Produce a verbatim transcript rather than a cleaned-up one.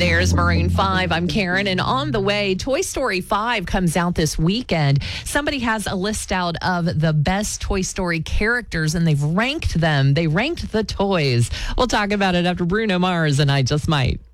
There's Maroon five. I'm Karen, and on the way, Toy Story five comes out this weekend. Somebody has a list out of the best Toy Story characters, and they've ranked them. They ranked the toys. We'll talk about it after Bruno Mars and I Just Might.